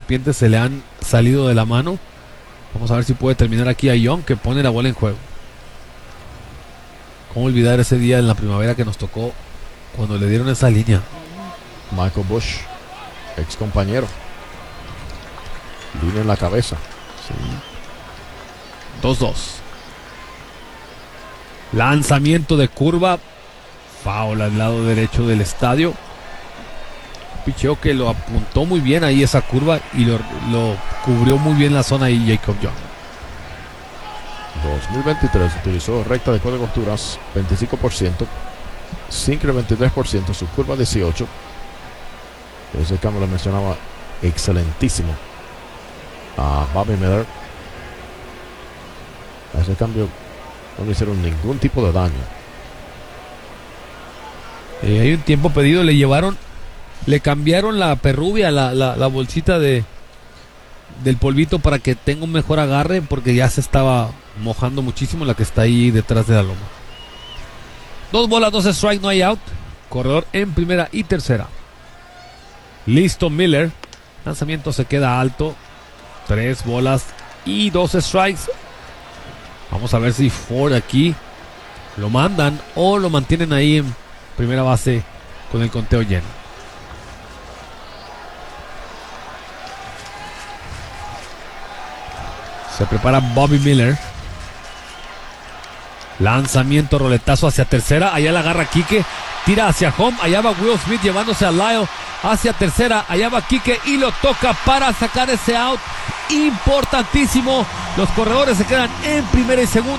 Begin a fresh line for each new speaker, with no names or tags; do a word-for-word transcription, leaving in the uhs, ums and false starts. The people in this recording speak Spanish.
serpientes se le han salido de la mano. Vamos a ver si puede terminar aquí a Young, que pone la bola en juego. ¿Cómo olvidar ese día en la primavera que nos tocó cuando le dieron esa línea?
Michael Bush, ex compañero. Línea en la cabeza.
Sí. dos dos. Lanzamiento de curva. Foul al lado derecho del estadio. Picheo que lo apuntó muy bien ahí esa curva y lo, lo cubrió muy bien la zona ahí Jacob Young.
dos mil veintitrés utilizó recta de cuatro costuras veinticinco por ciento, sincre veintitrés por ciento, su curva dieciocho. Ese cambio lo mencionaba excelentísimo a Bobby Miller. A ese cambio no le hicieron ningún tipo de daño.
Eh, hay un tiempo pedido, le llevaron, le cambiaron la perrubia, la, la, la bolsita de del polvito para que tenga un mejor agarre, porque ya se estaba mojando muchísimo la que está ahí detrás de la loma. Dos bolas, dos strikes, no hay out. Corredor en primera y tercera. Listo Miller. Lanzamiento se queda alto. Tres bolas y dos strikes. Vamos a ver si Ford aquí lo mandan o lo mantienen ahí en primera base con el conteo lleno. Se prepara Bobby Miller. Lanzamiento, roletazo hacia tercera. Allá la agarra Quique. Tira hacia home. Allá va Will Smith llevándose a Lyle hacia tercera. Allá va Quique y lo toca para sacar ese out importantísimo. Los corredores se quedan en primera y segunda.